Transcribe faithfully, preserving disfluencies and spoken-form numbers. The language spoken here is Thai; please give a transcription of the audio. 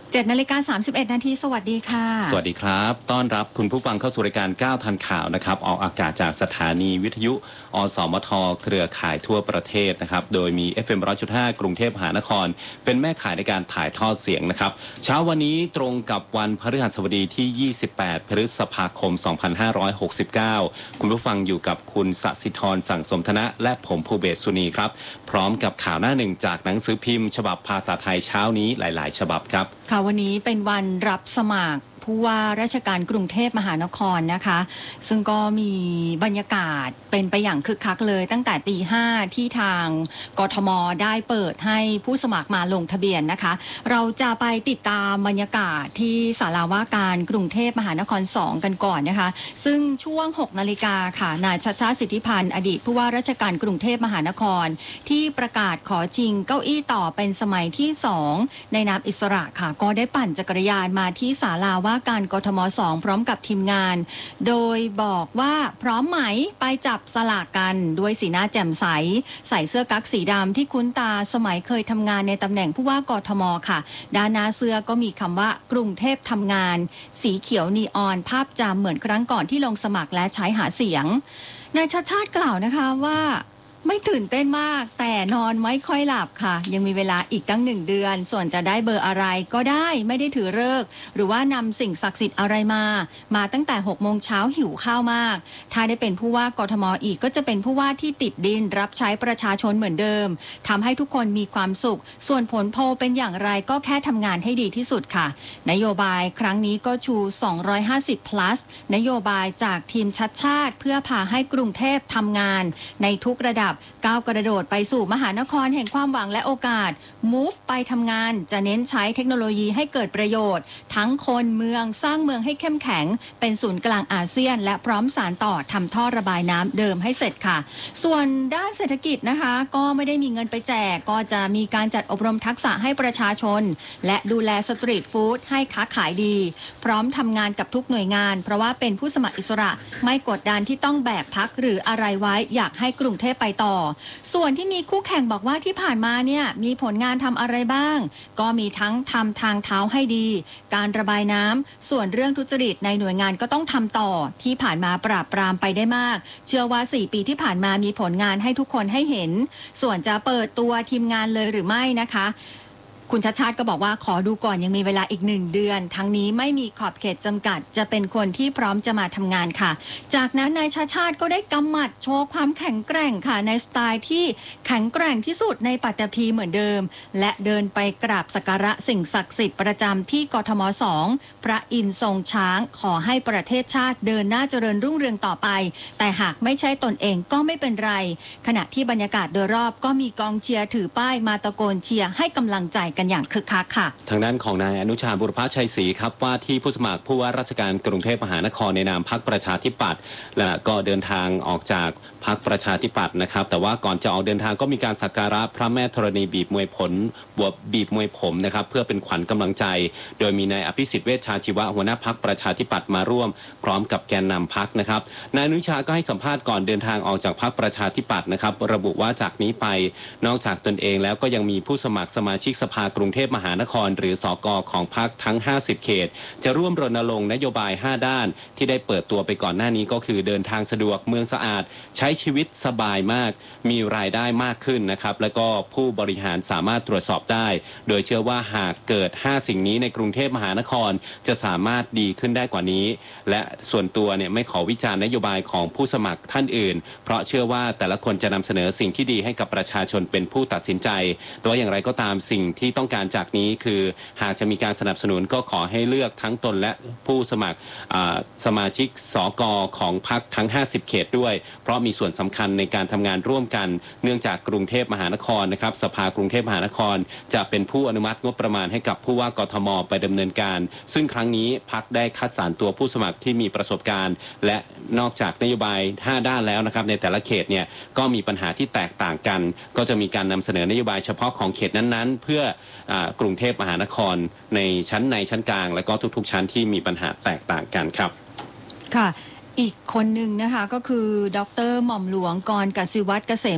เจ็ดนาฬิกาสามสิบเอ็ดนาทีสวัสดีค่ะสวัสดีครับต้อนรับคุณผู้ฟังเข้าสู่รายการก้าวทันข่าวนะครับออกอากาศจากสถานีวิทยุอสมทเครือข่ายทั่วประเทศนะครับโดยมี เอฟ เอ็ม หนึ่งร้อยจุดห้า กรุงเทพมหานครเป็นแม่ข่ายในการถ่ายทอดเสียงนะครับเช้าวันนี้ตรงกับวันพฤหัสบดีที่ยี่สิบแปดพฤษภาคมสองพันห้าร้อยหกสิบเก้าคุณผู้ฟังอยู่กับคุณสศิธรสั่งสมธนะและผมภูเบศสุนีครับพร้อมกับข่าวหน้าหนึ่งจากหนังสือพิมพ์ฉบับภาษาไทยเช้านี้หลายๆฉบับครับค่ะวันนี้เป็นวันรับสมัครผู้ว่าราชการกรุงเทพมหานครนะคะซึ่งก็มีบรรยากาศเป็นไปอย่างคึกคักเลยตั้งแต่ตีห้าที่ทางกทมได้เปิดให้ผู้สมัครมาลงทะเบียนนะคะเราจะไปติดตามบรรยากาศที่ศาลาว่าการกรุงเทพมหานครสองกันก่อนนะคะซึ่งช่วงหกนาฬิกาค่ะนายชัชชาติสิทธิพันธ์อดีตผู้ว่าราชการกรุงเทพมหานครที่ประกาศขอชิงเก้าอี้ต่อเป็นสมัยที่สองในนามอิสระค่ะก็ได้ปั่นจักรยานมาที่ศาลาว่าการกทมสองพร้อมกับทีมงานโดยบอกว่าพร้อมไหมไปจับสลากกันด้วยสีหน้าแจ่มใสใส่เสื้อกั๊กสีดำที่คุ้นตาสมัยเคยทำงานในตำแหน่งผู้ว่ากทมค่ะด้านหน้าเสื้อก็มีคำว่ากรุงเทพทำงานสีเขียวนีออนภาพจำเหมือนครั้งก่อนที่ลงสมัครและใช้หาเสียงนายชัชชาติกล่าวนะคะว่าไม่ตื่นเต้นมากแต่นอนไม่ค่อยหลับค่ะยังมีเวลาอีกตั้งหนึ่งเดือนส่วนจะได้เบอร์อะไรก็ได้ไม่ได้ถือฤกษ์หรือว่านำสิ่งศักดิ์สิทธิ์อะไรมามาตั้งแต่หกโมงเช้าหิวข้าวมากถ้าได้เป็นผู้ว่ากทมอีกก็จะเป็นผู้ว่าที่ติดดินรับใช้ประชาชนเหมือนเดิมทำให้ทุกคนมีความสุขส่วนผลโพลเป็นอย่างไรก็แค่ทำงานให้ดีที่สุดค่ะนโยบายครั้งนี้ก็ชูสองร้อยห้าสิบ plus นโยบายจากทีมชัดชาติเพื่อพาให้กรุงเทพทำงานในทุกระดับก้าวกระโดดไปสู่มหานครแห่งความหวังและโอกาส Move ไปทำงานจะเน้นใช้เทคโนโลยีให้เกิดประโยชน์ทั้งคนเมืองสร้างเมืองให้เข้มแข็งเป็นศูนย์กลางอาเซียนและพร้อมสานต่อทำท่อระบายน้ำเดิมให้เสร็จค่ะส่วนด้านเศรษฐกิจนะคะก็ไม่ได้มีเงินไปแจกก็จะมีการจัดอบรมทักษะให้ประชาชนและดูแลสตรีทฟู้ดให้ค้าขายดีพร้อมทำงานกับทุกหน่วยงานเพราะว่าเป็นผู้สมัครอิสระไม่กดดันที่ต้องแบกพักหรืออะไรไว้อยากให้กรุงเทพไปต่อส่วนที่มีคู่แข่งบอกว่าที่ผ่านมาเนี่ยมีผลงานทำอะไรบ้างก็มีทั้งทำทางเท้าให้ดีการระบายน้ำส่วนเรื่องทุจริตในหน่วยงานก็ต้องทำต่อที่ผ่านมาปราบปรามไปได้มากเชื่อว่าสี่ปีที่ผ่านมามีผลงานให้ทุกคนให้เห็นส่วนจะเปิดตัวทีมงานเลยหรือไม่นะคะคุณชัชชาติก็บอกว่าขอดูก่อนยังมีเวลาอีกหนึ่งเดือนทั้งนี้ไม่มีขอบเขตจำกัดจะเป็นคนที่พร้อมจะมาทำงานค่ะจากนั้นนายชัชชาติก็ได้กำหมัดโชว์ความแข็งแกร่งค่ะในสไตล์ที่แข็งแกร่งที่สุดในปัตตภีเหมือนเดิมและเดินไปกราบสักการะสิ่งศักดิ์สิทธิ์ประจำที่กทมสองพระอินทร์ทรงช้างขอให้ประเทศชาติเดินหน้าเจริญรุ่งเรืองต่อไปแต่หากไม่ใช่ตนเองก็ไม่เป็นไรขณะที่บรรยากาศโดยรอบก็มีกองเชียร์ถือป้ายมาตะโกนเชียร์ให้กำลังใจกันอย่างคึกคักค่ะทางด้านของนายอนุชาบุรพชัยศรีครับว่าที่ผู้สมัครผู้ว่าราชการกรุงเทพมหานครในนามพรรคประชาธิปัตย์และก็เดินทางออกจากพรรคประชาธิปัตย์นะครับแต่ว่าก่อนจะออกเดินทางก็มีการสักการะพระแม่ธรณีบีบมวยผลบวบบีบมวยผมนะครับเพื่อเป็นขวัญกำลังใจโดยมีนายอภิสิทธิ์เวชชาชีวะหัวหน้าพรรคประชาธิปัตย์มาร่วมพร้อมกับแกนนำพรรคนะครับนายอนุชาก็ให้สัมภาษณ์ก่อนเดินทางออกจากพรรคประชาธิปัตย์นะครับระบุว่าจากนี้ไปนอกจากตนเองแล้วก็ยังมีผู้สมัครสมาชิกสภากรุงเทพมหานครหรือสกของพรรคทั้งห้าสิบเขตจะร่วมรณรงค์นโยบายห้าด้านที่ได้เปิดตัวไปก่อนหน้านี้ก็คือเดินทางสะดวกเมืองสะอาดใช้ชีวิตสบายมากมีรายได้มากขึ้นนะครับแล้วก็ผู้บริหารสามารถตรวจสอบได้โดยเชื่อว่าหากเกิดห้าสิ่งนี้ในกรุงเทพมหานครจะสามารถดีขึ้นได้กว่านี้และส่วนตัวเนี่ยไม่ขอวิจารณ์นโยบายของผู้สมัครท่านอื่นเพราะเชื่อว่าแต่ละคนจะนำเสนอสิ่งที่ดีให้กับประชาชนเป็นผู้ตัดสินใจแต่ว่าอย่างไรก็ตามสิ่งที่ต้องการจากนี้คือหากจะมีการสนับสนุนก็ขอให้เลือกทั้งตนและผู้สมัครสมาชิกสกของพรรคทั้งห้าสิบเขตด้วยเพราะมีส่วนสำคัญในการทำงานร่วมกันเนื่องจากกรุงเทพมหานครนะครับสภากรุงเทพมหานครจะเป็นผู้อนุมัติงบประมาณให้กับผู้ว่ากทมไปดำเนินการซึ่งครั้งนี้พรรคได้คัดสรรตัวผู้สมัครที่มีประสบการณ์และนอกจากนโยบายห้าด้านแล้วนะครับในแต่ละเขตเนี่ยก็มีปัญหาที่แตกต่างกันก็จะมีการนำเสนอนโยบายเฉพาะของเขตนั้นๆเพื่อกรุงเทพมหานครในชั้นในชั้นกลางและก็ทุกๆชั้นที่มีปัญหาแตกต่างกันครับค่ะอีกคนหนึ่งนะคะก็คือดรหม่อมหลวงกรกสิวัฒน์เกษม